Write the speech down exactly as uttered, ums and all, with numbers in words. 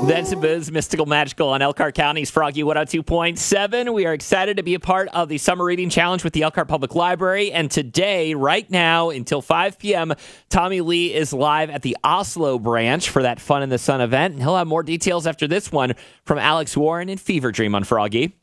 That's Biz, Mystical Magical on Elkhart County's Froggy one oh two point seven. We are excited to be a part of the Summer Reading Challenge with the Elkhart Public Library. And today, right now, until five p.m., Tommy Lee is live at the Oslo branch for that Fun in the Sun event. And he'll have more details after this one from Alex Warren and Fever Dream on Froggy.